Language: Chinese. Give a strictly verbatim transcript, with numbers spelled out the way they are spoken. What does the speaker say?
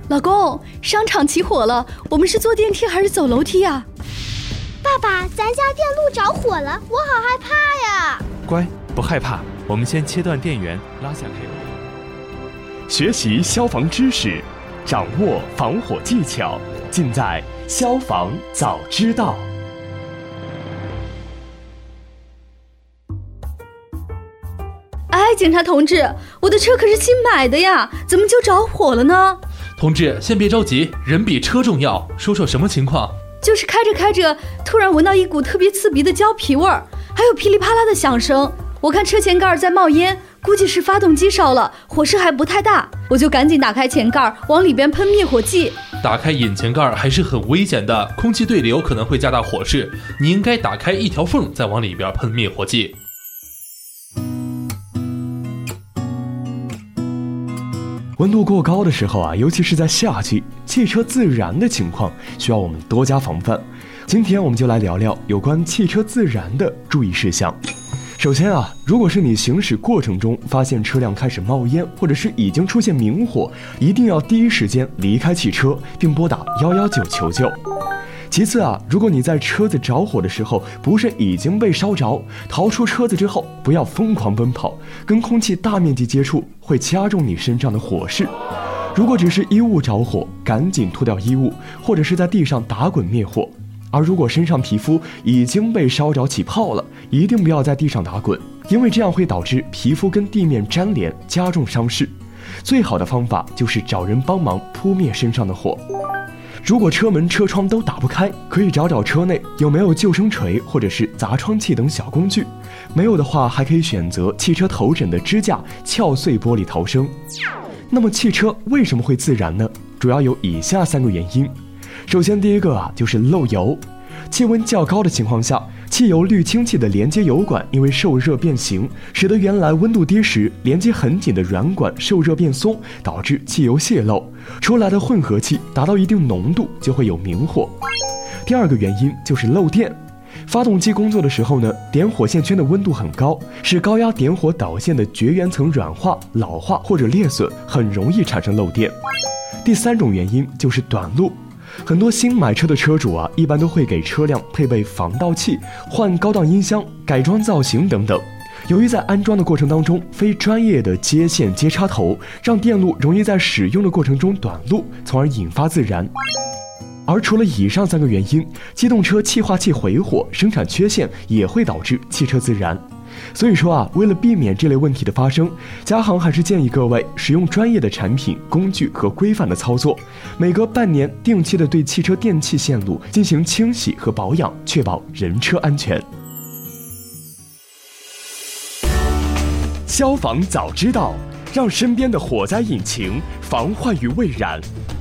老公，商场起火了，我们是坐电梯还是走楼梯呀？ 爸爸，咱家电路着火了，我好害怕呀！ 乖，不害怕，我们先切断电源，拉下开关。 学习消防知识，掌握防火技巧，尽在消防早知道。 哎，警察同志，我的车可是新买的呀，怎么就着火了呢？ 同志，先别着急，人比车重要，说说什么情况？ 就是开着开着，突然闻到一股特别刺鼻的胶皮味儿，还有噼里啪啦的响声。我看车前盖在冒烟，估计是发动机烧了，火势还不太大，我就赶紧打开前盖，往里边喷灭火剂。 打开引擎盖还是很危险的，空气对流可能会加大火势，你应该打开一条缝，再往里边喷灭火剂。 温度过高的时候啊，尤其是在夏季，汽车自燃的情况需要我们多加防范。今天我们就来聊聊有关汽车自燃的注意事项。首先啊，如果是你行驶过程中发现车辆开始冒烟，或者是已经出现明火，一定要第一时间离开汽车，并拨打一一九求救。其次啊，如果你在车子着火的时候不慎已经被烧着，逃出车子之后，不要疯狂奔跑，跟空气大面积接触会加重你身上的火势。如果只是衣物着火，赶紧脱掉衣物，或者是在地上打滚灭火。而如果身上皮肤已经被烧着起泡了，一定不要在地上打滚，因为这样会导致皮肤跟地面粘连，加重伤势。最好的方法就是找人帮忙扑灭身上的火。如果车门车窗都打不开，可以找找车内有没有救生锤或者是砸窗器等小工具，没有的话还可以选择汽车头枕的支架撬碎玻璃逃生。那么汽车为什么会自燃呢？主要有以下三个原因。首先第一个啊，就是漏油。气温较高的情况下，汽油滤清器的连接油管因为受热变形，使得原来温度低时连接很紧的软管受热变松，导致汽油泄漏，出来的混合气达到一定浓度就会有明火。第二个原因就是漏电。发动机工作的时候呢，点火线圈的温度很高，使高压点火导线的绝缘层软化、老化或者裂损，很容易产生漏电。第三种原因就是短路。很多新买车的车主啊，一般都会给车辆配备防盗器、换高档音箱、改装造型等等。由于在安装的过程当中，非专业的接线接插头，让电路容易在使用的过程中短路，从而引发自燃。而除了以上三个原因，机动车气化器回火、生产缺陷也会导致汽车自燃。所以说啊，为了避免这类问题的发生，嘉行还是建议各位使用专业的产品、工具和规范的操作，每隔半年定期的对汽车电气线路进行清洗和保养，确保人车安全。消防早知道，让身边的火灾引擎防患于未然。